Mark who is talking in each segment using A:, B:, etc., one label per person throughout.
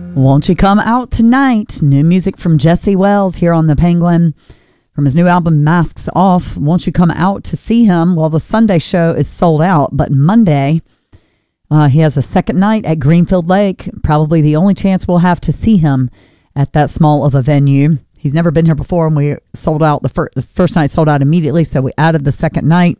A: Won't You Come Out Tonight? New music from Jesse Wells here on The Penguin. From his new album, Masks Off, Won't You Come Out to see him? Well, the Sunday show is sold out, but Monday, he has a second night at Greenfield Lake. Probably the only chance we'll have to see him at that small of a venue. He's never been here before, and we sold out. The first night sold out immediately, so we added the second night.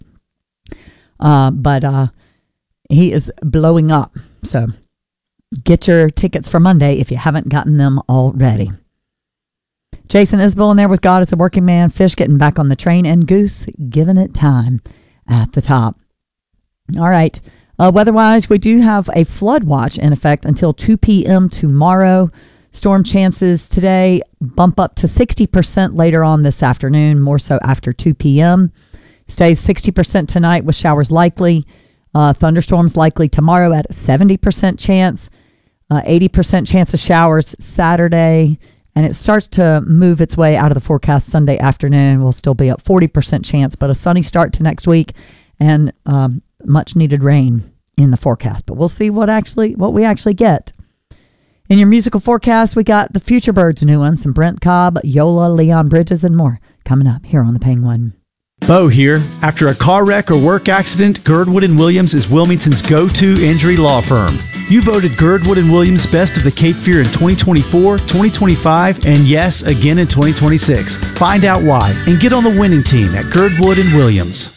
A: But he is blowing up, so get your tickets for Monday if you haven't gotten them already. Jason Isbell in there with God is a Working Man, Fish getting back on the train, and Goose giving it time at the top. All right. Weather-wise, we do have a flood watch in effect until 2 p.m. tomorrow. Storm chances today bump up to 60% later on this afternoon, more so after 2 p.m. Stays 60% tonight with showers likely. Thunderstorms likely tomorrow at a 70% chance. 80% chance of showers Saturday, and it starts to move its way out of the forecast Sunday afternoon. We'll still be at 40% chance, but a sunny start to next week and much needed rain in the forecast. But we'll see what we actually get. In your musical forecast, we got the Future Birds new ones, some Brent Cobb, Yola, Leon Bridges, and more coming up here on The Penguin.
B: Bo here. After a car wreck or work accident, Girdwood & Williams is Wilmington's go-to injury law firm. You voted Girdwood & Williams Best of the Cape Fear in 2024, 2025, and yes, again in 2026. Find out why and get on the winning team at Girdwood & Williams.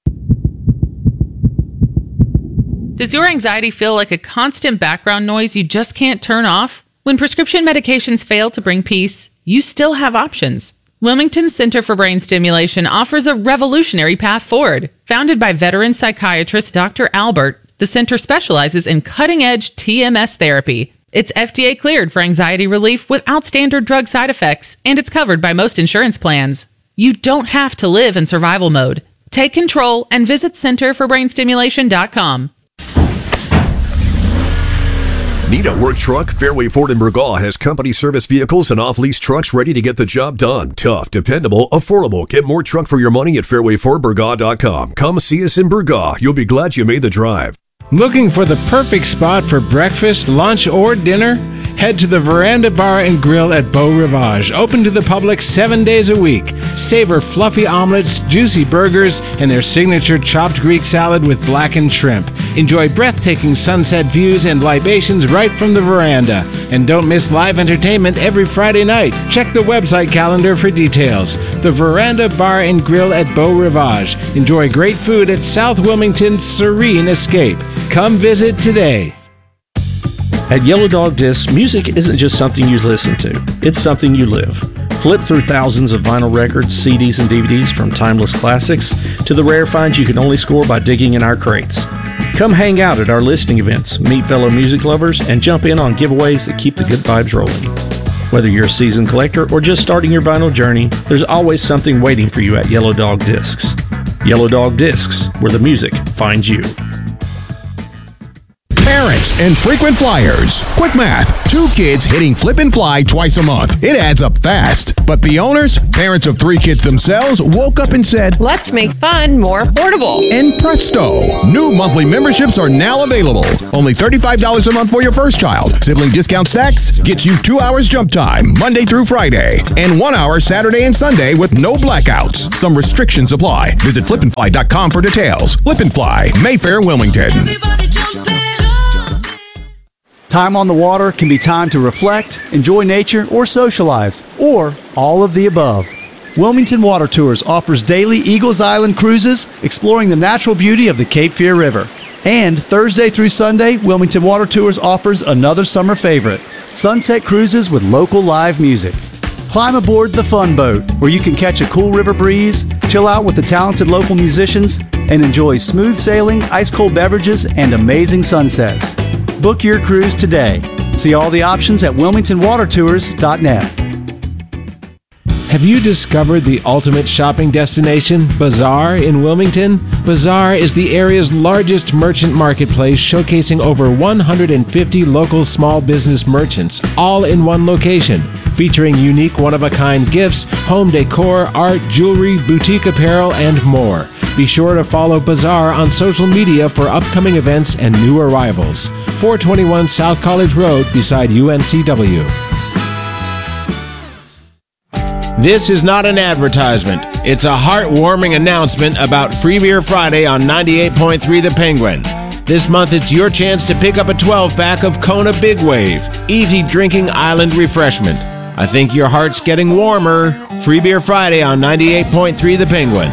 C: Does your anxiety feel like a constant background noise you just can't turn off? When prescription medications fail to bring peace, you still have options. Wilmington's Center for Brain Stimulation offers a revolutionary path forward. Founded by veteran psychiatrist Dr. Albert, the center specializes in cutting-edge TMS therapy. It's FDA cleared for anxiety relief without standard drug side effects, and it's covered by most insurance plans. You don't have to live in survival mode. Take control and visit centerforbrainstimulation.com.
D: Need a work truck? Fairway Ford in Burgaw has company service vehicles and off-lease trucks ready to get the job done. Tough, dependable, affordable. Get more truck for your money at fairwayfordburgaw.com. Come see us in Burgaw. You'll be glad you made the drive.
E: Looking for the perfect spot for breakfast, lunch, or dinner? Head to the Veranda Bar and Grill at Beau Rivage, open to the public 7 days a week. Savor fluffy omelets, juicy burgers, and their signature chopped Greek salad with blackened shrimp. Enjoy breathtaking sunset views and libations right from the veranda. And don't miss live entertainment every Friday night. Check the website calendar for details. The Veranda Bar and Grill at Beau Rivage. Enjoy great food at South Wilmington's Serene Escape. Come visit today.
F: At Yellow Dog Discs, music isn't just something you listen to, it's something you live. Flip through thousands of vinyl records, CDs, and DVDs, from timeless classics to the rare finds you can only score by digging in our crates. Come hang out at our listening events, meet fellow music lovers, and jump in on giveaways that keep the good vibes rolling. Whether you're a seasoned collector or just starting your vinyl journey, there's always something waiting for you at Yellow Dog Discs. Yellow Dog Discs, where the music finds you.
G: Parents and frequent flyers. Quick math. 2 kids hitting Flip and Fly twice a month. It adds up fast. But the owners, parents of 3 kids themselves, woke up and said,
H: let's make fun more affordable.
G: And presto, new monthly memberships are now available. Only $35 a month for your first child. Sibling discount stacks gets you 2 hours jump time, Monday through Friday, and 1 hour Saturday and Sunday with no blackouts. Some restrictions apply. Visit flipandfly.com for details. Flip and Fly, Mayfair, Wilmington.
H: Everybody jump in.
B: Time on the water can be time to reflect, enjoy nature, or socialize, or all of the above. Wilmington Water Tours offers daily Eagles Island cruises exploring the natural beauty of the Cape Fear River. And Thursday through Sunday, Wilmington Water Tours offers another summer favorite, sunset cruises with local live music. Climb aboard the Fun Boat, where you can catch a cool river breeze, chill out with the talented local musicians, and enjoy smooth sailing, ice-cold beverages, and amazing sunsets. Book your cruise today. See all the options at wilmingtonwatertours.net.
E: Have you discovered the ultimate shopping destination, Bazaar in Wilmington? Bazaar is the area's largest merchant marketplace, showcasing over 150 local small business merchants, all in one location, featuring unique one-of-a-kind gifts, home decor, art, jewelry, boutique apparel, and more. Be sure to follow Bazaar on social media for upcoming events and new arrivals. 421 South College Road beside UNCW. This is not an advertisement. It's a heartwarming announcement about Free Beer Friday on 98.3 The Penguin. This month, it's your chance to pick up a 12-pack of Kona Big Wave, easy drinking island refreshment. I think your heart's getting warmer. Free Beer Friday on 98.3 The Penguin.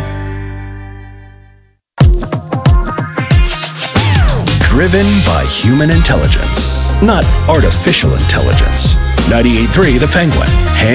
I: Driven by human intelligence, not artificial intelligence. 98.3 The Penguin.